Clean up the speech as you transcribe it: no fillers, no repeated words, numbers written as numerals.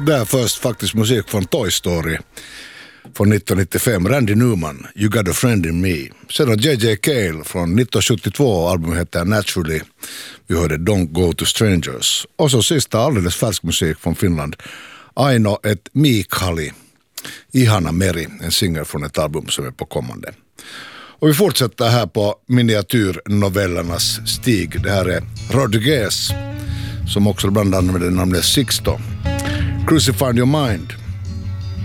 Där först faktiskt musik från Toy Story från 1995. Randy Newman, You Got a Friend in Me. Sedan J.J. Cale från 1972, albumet heter Naturally. Vi hörde Don't Go to Strangers. Och så sista alldeles färsk musik från Finland. Aino ett Mikhali, Ihana Meri, en singel från ett album som är på kommande. Och vi fortsätter här på miniatyrnovellernas stig. Det här är Rodriguez, som också bland annat med namnet Sixto. Crucify Your Mind.